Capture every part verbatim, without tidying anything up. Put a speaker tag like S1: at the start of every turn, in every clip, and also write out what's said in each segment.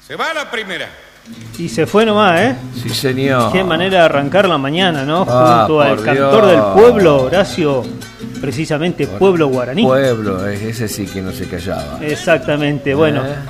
S1: Se va la primera.
S2: Y se fue nomás, ¿eh?
S3: Sí, señor.
S2: Qué manera de arrancar la mañana, ¿no?
S3: Ah,
S2: Junto al
S3: por
S2: cantor
S3: Dios.
S2: del pueblo, Horacio, precisamente Pueblo Guaraní.
S3: Pueblo, ese sí que no se callaba.
S2: Exactamente, bueno.
S3: Eh.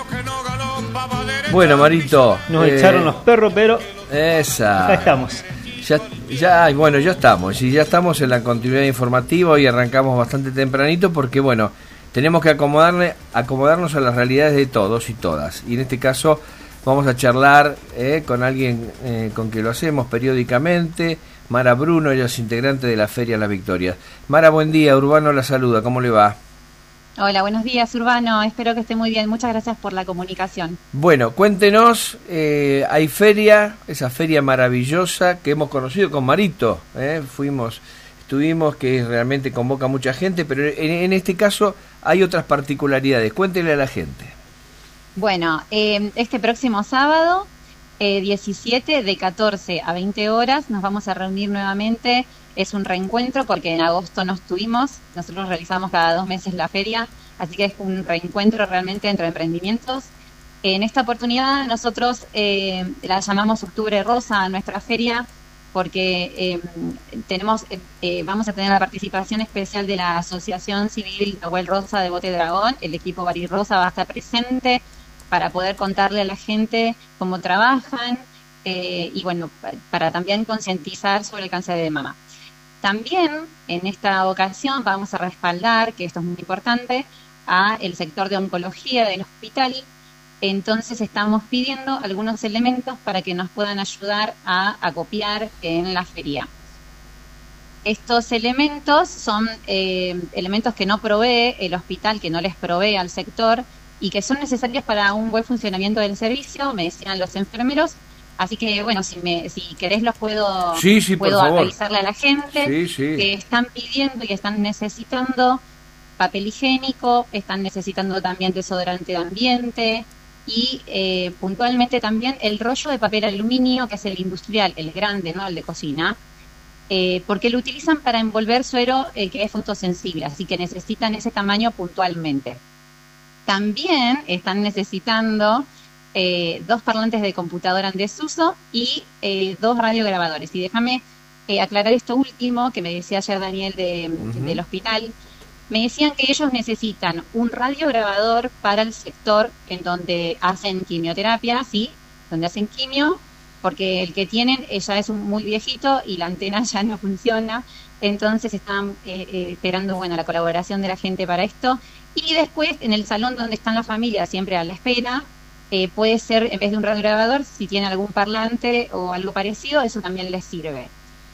S3: Bueno, Marito.
S2: Nos
S3: eh,
S2: echaron los perros, pero
S3: Esa.
S2: acá estamos.
S3: Ya, ya, bueno, ya estamos. Y ya estamos en la continuidad informativa y arrancamos bastante tempranito porque, bueno, tenemos que acomodarle, acomodarnos a las realidades de todos y todas. Y en este caso vamos a charlar eh, con alguien eh, con que lo hacemos periódicamente, Mara Bruno, ella es integrante de la Feria Las Victorias. Mara, buen día, Urbano la saluda, ¿cómo le va?
S4: Hola, buenos días, Urbano, espero que esté muy bien, muchas gracias por la comunicación.
S3: Bueno, cuéntenos, eh, hay feria, esa feria maravillosa que hemos conocido con Marito, eh, fuimos, estuvimos, que realmente convoca mucha gente, pero en, en este caso hay otras particularidades, cuéntele a la gente.
S4: Bueno, eh, este próximo sábado, eh, diecisiete, de catorce a veinte horas, nos vamos a reunir nuevamente. Es un reencuentro porque en agosto no estuvimos, nosotros realizamos cada dos meses la feria, así que es un reencuentro realmente entre emprendimientos. En esta oportunidad nosotros eh, la llamamos Octubre Rosa a nuestra feria porque eh, tenemos eh, vamos a tener la participación especial de la Asociación Civil Nahuel Rosa de Bote Dragón. El equipo Bari Rosa va a estar presente para poder contarle a la gente cómo trabajan eh, y bueno, para también concientizar sobre el cáncer de mama. También en esta ocasión vamos a respaldar, que esto es muy importante, a el sector de oncología del hospital. Entonces estamos pidiendo algunos elementos para que nos puedan ayudar a acopiar en la feria. Estos elementos son eh, elementos que no provee el hospital, que no les provee al sector y que son necesarios para un buen funcionamiento del servicio, me decían los enfermeros. Así que, bueno, si me, si querés los puedo,
S3: sí, sí,
S4: puedo
S3: por favor.
S4: avisarle a la gente
S3: sí, sí.
S4: que están pidiendo y están necesitando papel higiénico, están necesitando también desodorante de ambiente y eh, puntualmente también el rollo de papel aluminio, que es el industrial, el grande, no el de cocina, eh, porque lo utilizan para envolver suero eh, que es fotosensible, así que necesitan ese tamaño puntualmente. También están necesitando Eh, dos parlantes de computadora en desuso y eh, dos radiograbadores. Y déjame eh, aclarar esto último que me decía ayer Daniel de, uh-huh. del hospital. Me decían que ellos necesitan un radiograbador para el sector en donde hacen quimioterapia, sí, donde hacen quimio, porque el que tienen ya es un muy viejito y la antena ya no funciona. Entonces están eh, eh, esperando bueno la colaboración de la gente para esto. Y después en el salón donde están las familias, siempre a la espera, Eh, puede ser, en vez de un radiograbador, si tiene algún parlante o algo parecido, eso también les sirve.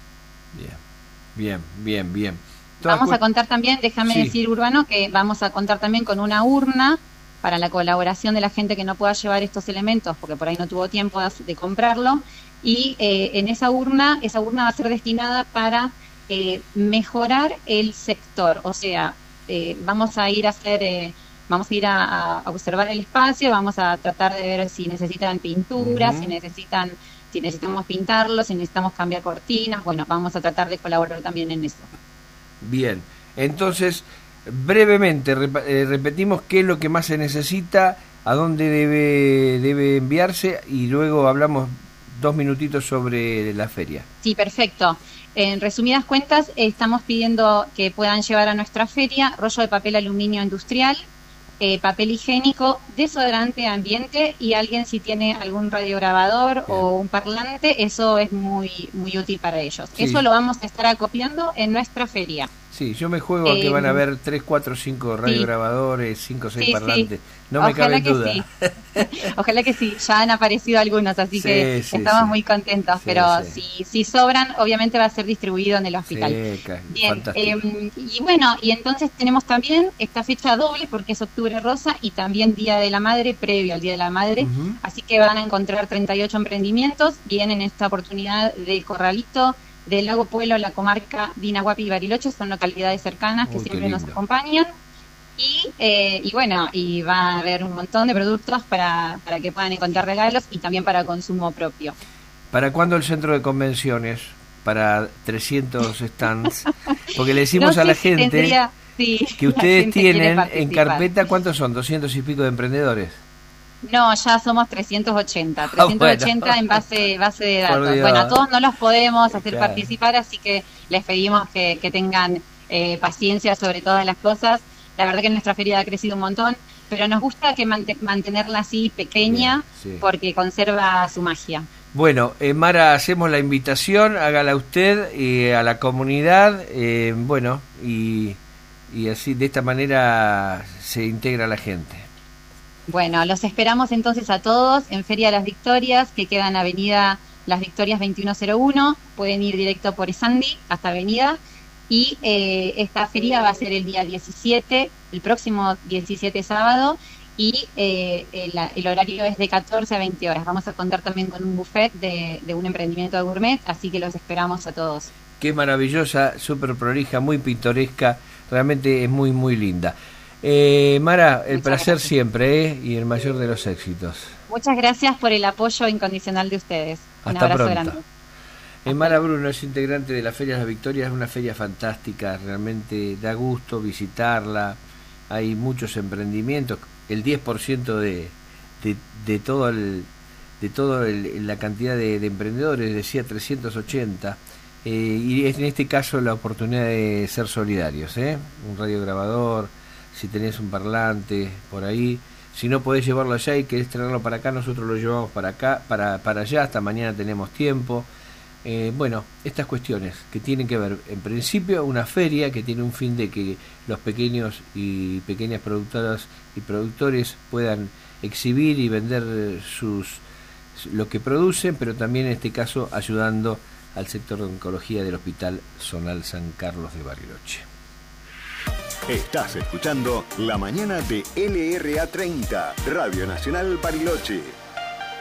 S3: Bien, bien, bien, bien.
S4: Vamos a contar también, déjame sí. decir, Urbano, que vamos a contar también con una urna para la colaboración de la gente que no pueda llevar estos elementos, porque por ahí no tuvo tiempo de, de comprarlo, y eh, en esa urna, esa urna va a ser destinada para eh, mejorar el sector, o sea, eh, vamos a ir a hacer... Eh, Vamos a ir a, a observar el espacio, vamos a tratar de ver si necesitan pintura, uh-huh. si necesitan, si necesitamos pintarlo, si necesitamos cambiar cortinas. Bueno, vamos a tratar de colaborar también en eso.
S3: Bien, entonces, brevemente, rep- eh, repetimos qué es lo que más se necesita, a dónde debe, debe enviarse y luego hablamos dos minutitos sobre la feria.
S4: Sí, perfecto. En resumidas cuentas, estamos pidiendo que puedan llevar a nuestra feria rollo de papel aluminio industrial, Eh, papel higiénico, desodorante de ambiente y alguien si tiene algún radiograbador Bien. o un parlante, eso es muy muy útil para ellos. Sí. Eso lo vamos a estar acopiando en nuestra feria.
S3: Sí, yo me juego a eh, que van a haber tres, cuatro, cinco radiograbadores, cinco, seis
S4: sí,
S3: parlantes.
S4: Sí.
S3: No me
S4: Ojalá
S3: cabe
S4: que
S3: duda.
S4: Sí. Ojalá que sí, ya han aparecido algunos, así sí, que sí, estamos sí. muy contentos. Sí, pero sí. si si sobran, obviamente va a ser distribuido en el hospital.
S3: Sí,
S4: Bien, eh, y bueno, y entonces tenemos también esta fecha doble, porque es Octubre Rosa y también Día de la Madre, previo al Día de la Madre. Uh-huh. Así que van a encontrar treinta y ocho emprendimientos. Vienen esta oportunidad de Corralito, del Lago Pueblo, la comarca Dinahuapi y Bariloche, son localidades cercanas que Uy, siempre nos acompañan. Y, eh, y bueno, y va a haber un montón de productos para, para que puedan encontrar regalos y también para consumo propio.
S3: ¿Para cuándo el centro de convenciones? Para trescientos stands. Porque le decimos no, a la sí, gente tendría, sí, que ustedes tienen en carpeta, ¿cuántos son? ¿doscientos y pico de emprendedores?
S4: No, ya somos trescientos ochenta, trescientos ochenta oh, bueno. en base, base de datos. Bueno, a todos no los podemos hacer claro. participar, así que les pedimos que, que tengan eh, paciencia sobre todas las cosas. La verdad que nuestra feria ha crecido un montón, pero nos gusta que mant- mantenerla así pequeña, bien, sí. porque conserva su magia.
S3: Bueno, eh, Mara, hacemos la invitación, hágala usted eh, a la comunidad, eh, bueno, y, y así de esta manera se integra la gente.
S4: Bueno, los esperamos entonces a todos en Feria de las Victorias, que queda en Avenida Las Victorias veintiuno cero uno. Pueden ir directo por Esandi hasta Avenida. Y eh, esta feria va a ser el día diecisiete, el próximo diecisiete sábado, y eh, el, el horario es de catorce a veinte horas. Vamos a contar también con un buffet de, de un emprendimiento de gourmet, así que los esperamos a todos.
S3: Qué maravillosa, súper prolija, muy pintoresca, realmente es muy, muy linda. Eh, Mara, el Muchas placer gracias. Siempre, ¿eh? Y el mayor de los éxitos.
S4: Muchas gracias por el apoyo incondicional de ustedes. Un
S3: Hasta
S4: abrazo
S3: pronto.
S4: grande.
S3: Eh, Mara Bruno es integrante de la Feria de las Victorias, es una feria fantástica, realmente da gusto visitarla, hay muchos emprendimientos, el diez por ciento de, de, de todo el, de toda la cantidad de, de emprendedores, decía trescientos ochenta, eh, y es en este caso la oportunidad de ser solidarios, ¿eh? Un radiograbador, si tenés un parlante por ahí, si no podés llevarlo allá y querés traerlo para acá, nosotros lo llevamos para acá, para, para allá, hasta mañana tenemos tiempo. Eh, bueno, estas cuestiones que tienen que ver, en principio, una feria que tiene un fin de que los pequeños y pequeñas productoras y productores puedan exhibir y vender sus lo que producen, pero también en este caso ayudando al sector de oncología del Hospital Zonal San Carlos de Bariloche.
S1: Estás escuchando La Mañana de L R A treinta, Radio Nacional Bariloche.